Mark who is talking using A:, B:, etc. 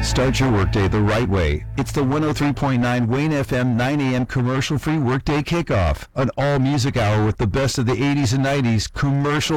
A: Start your workday the right way. It's the 103.9 Wayne FM 9 a.m. commercial-free workday kickoff. An all-music hour with the best of the 80s and 90s, commercial